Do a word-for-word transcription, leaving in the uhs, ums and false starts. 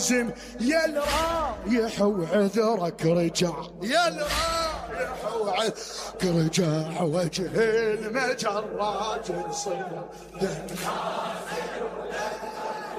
زم يا الرايح وعذرك رجع، يا الرايح وعذرك رجع، وجه المجرات يصير